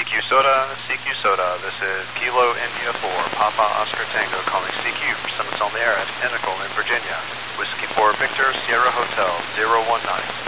CQ Soda, this is Kilo India 4, Papa Oscar Tango calling CQ for Summits on the Air at Pinnacle in Virginia. Whiskey 4 Victor, Sierra Hotel 019.